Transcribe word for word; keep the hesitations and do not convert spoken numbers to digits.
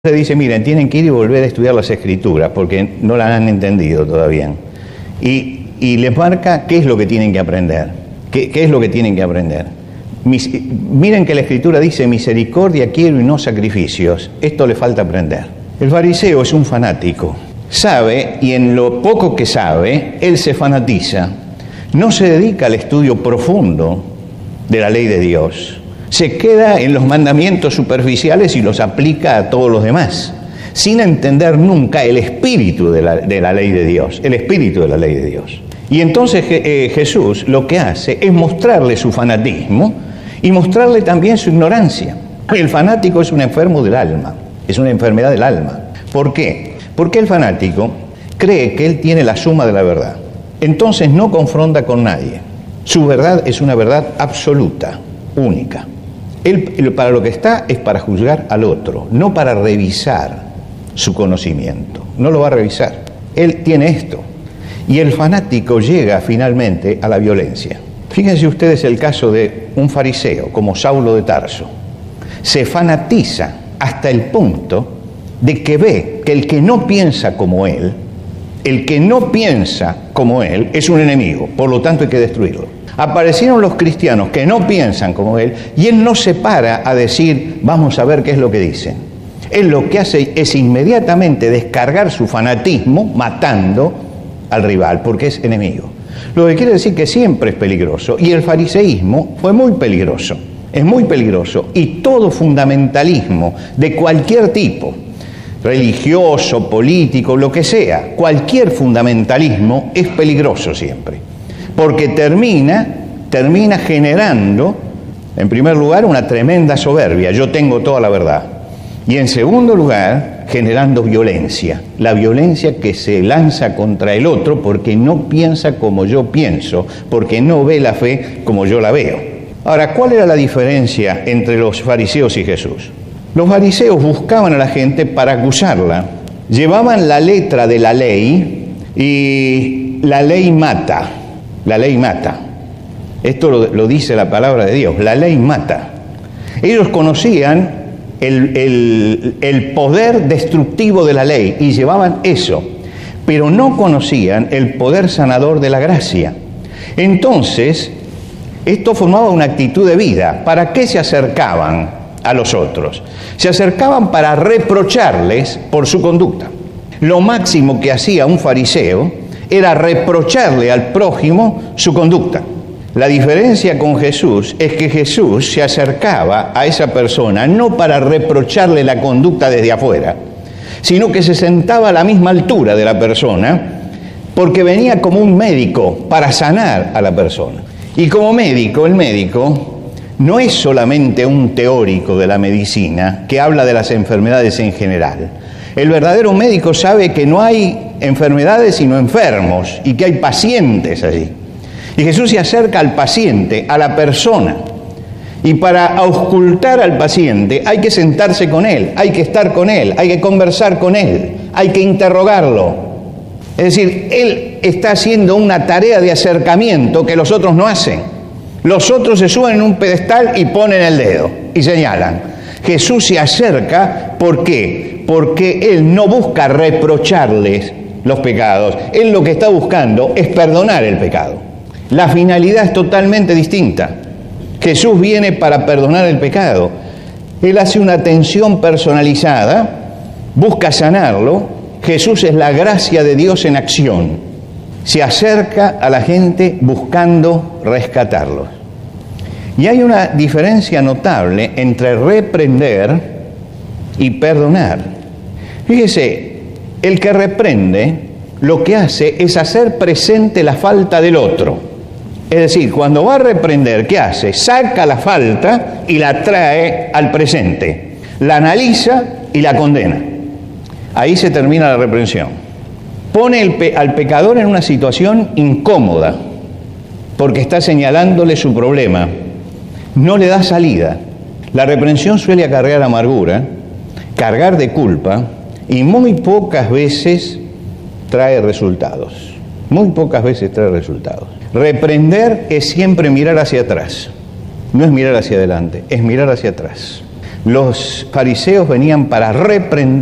Se dice, miren, tienen que ir y volver a estudiar las Escrituras porque no las han entendido todavía. Y, y les marca qué es lo que tienen que aprender. ¿Qué, qué es lo que tienen que aprender? Mis, miren que la Escritura dice, misericordia quiero y no sacrificios. Esto le falta aprender. El fariseo es un fanático. Sabe, y en lo poco que sabe, él se fanatiza. No se dedica al estudio profundo de la ley de Dios. Se queda en los mandamientos superficiales y los aplica a todos los demás, sin entender nunca el espíritu de la, de la ley de Dios, el espíritu de la ley de Dios. Y entonces eh, Jesús lo que hace es mostrarle su fanatismo y mostrarle también su ignorancia. El fanático es un enfermo del alma, es una enfermedad del alma. ¿Por qué? Porque el fanático cree que él tiene la suma de la verdad. Entonces no confronta con nadie. Su verdad es una verdad absoluta, única. Él para lo que está es para juzgar al otro, no para revisar su conocimiento. No lo va a revisar. Él tiene esto. Y el fanático llega finalmente a la violencia. Fíjense ustedes el caso de un fariseo como Saulo de Tarso. Se fanatiza hasta el punto de que ve que el que no piensa como él, el que no piensa como él es un enemigo, por lo tanto hay que destruirlo. Aparecieron los cristianos que no piensan como él y él no se para a decir, vamos a ver qué es lo que dicen. Él lo que hace es inmediatamente descargar su fanatismo matando al rival, porque es enemigo. Lo que quiere decir que siempre es peligroso, y el fariseísmo fue muy peligroso, es muy peligroso, y todo fundamentalismo de cualquier tipo, religioso, político, lo que sea, cualquier fundamentalismo es peligroso siempre. Porque termina, termina generando, en primer lugar, una tremenda soberbia. Yo tengo toda la verdad. Y en segundo lugar, generando violencia. La violencia que se lanza contra el otro porque no piensa como yo pienso, porque no ve la fe como yo la veo. Ahora, ¿cuál era la diferencia entre los fariseos y Jesús? Los fariseos buscaban a la gente para acusarla. Llevaban la letra de la ley y la ley mata. La ley mata. Esto lo, lo dice la palabra de Dios. La ley mata. Ellos conocían el, el, el poder destructivo de la ley y llevaban eso, pero no conocían el poder sanador de la gracia. Entonces, esto formaba una actitud de vida. ¿Para qué se acercaban a los otros? Se acercaban para reprocharles por su conducta. Lo máximo que hacía un fariseo era reprocharle al prójimo su conducta. La diferencia con Jesús es que Jesús se acercaba a esa persona no para reprocharle la conducta desde afuera, sino que se sentaba a la misma altura de la persona porque venía como un médico para sanar a la persona. Y como médico, el médico no es solamente un teórico de la medicina que habla de las enfermedades en general. El verdadero médico sabe que no hay enfermedades sino enfermos y que hay pacientes allí. Y Jesús se acerca al paciente, a la persona. Y para auscultar al paciente hay que sentarse con él, hay que estar con él, hay que conversar con él, hay que interrogarlo. Es decir, él está haciendo una tarea de acercamiento que los otros no hacen. Los otros se suben en un pedestal y ponen el dedo y señalan. Jesús se acerca, ¿por qué? Porque Él no busca reprocharles los pecados. Él lo que está buscando es perdonar el pecado. La finalidad es totalmente distinta. Jesús viene para perdonar el pecado. Él hace una atención personalizada, busca sanarlo. Jesús es la gracia de Dios en acción. Se acerca a la gente buscando rescatarlos. Y hay una diferencia notable entre reprender y perdonar. Fíjese, el que reprende lo que hace es hacer presente la falta del otro. Es decir, cuando va a reprender, ¿qué hace? Saca la falta y la trae al presente. La analiza y la condena. Ahí se termina la reprensión. Pone el pe- al pecador en una situación incómoda porque está señalándole su problema. No le da salida. La reprensión suele acarrear amargura, cargar de culpa y muy pocas veces trae resultados. Muy pocas veces trae resultados. Reprender es siempre mirar hacia atrás. No es mirar hacia adelante, es mirar hacia atrás. Los fariseos venían para reprender